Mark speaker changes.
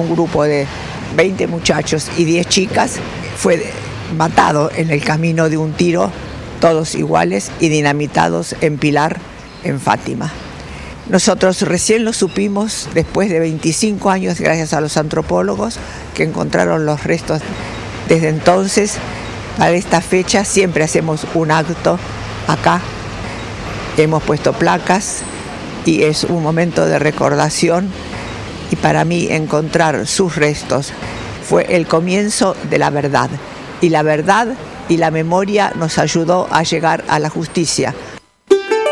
Speaker 1: un grupo de 20 muchachos y 10 chicas, fue matado en el camino de un tiro, todos iguales y dinamitados en Pilar, en Fátima. Nosotros recién lo supimos después de 25 años, gracias a los antropólogos que encontraron los restos. Desde entonces, para esta fecha, siempre hacemos un acto acá. Hemos puesto placas y es un momento de recordación. Y para mí, encontrar sus restos fue el comienzo de la verdad. Y la verdad y la memoria nos ayudó a llegar a la justicia,